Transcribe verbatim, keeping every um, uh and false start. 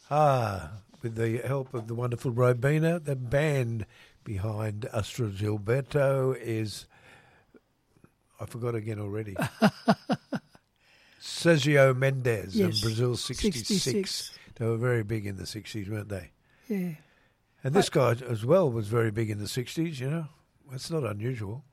Ah, with the help of the wonderful Robina, the band behind Astra Gilberto is, I forgot again already, Sergio Mendes Yes, in Brazil sixty-six. sixty-six. They were very big in the sixties, weren't they? Yeah. And this guy as well was very big in the sixties, you know. That's not unusual.